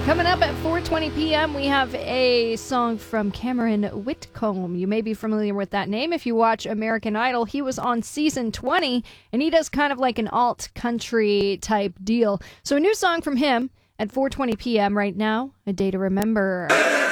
Coming up at 4:20 p.m., we have a song from Cameron Whitcomb. You may be familiar with that name if you watch American Idol. He was on season 20, and he does kind of like an alt country type deal. So a new song from him at 4:20 p.m. right now, A Day to Remember.